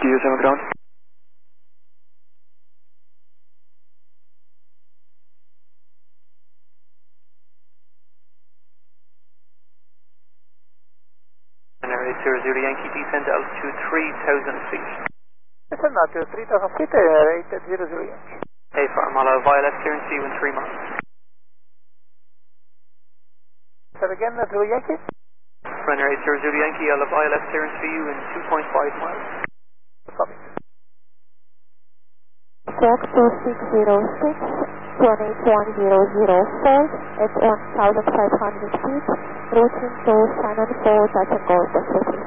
Kilo 7 ground. Runway 00 Yankee, descend to altitude 3,000 feet. Descend to 3,000 feet, rate 00 Yankee. Hey, farm, I'll have VLS clearance for you in 3 miles. Say again, 0 Yankee? Runway 00 Yankee, I'll have VLS clearance for you in 2.5 miles. Copy. Fox 2606, 281,004 at 1,500 feet, routine to San Antonio, touch and go,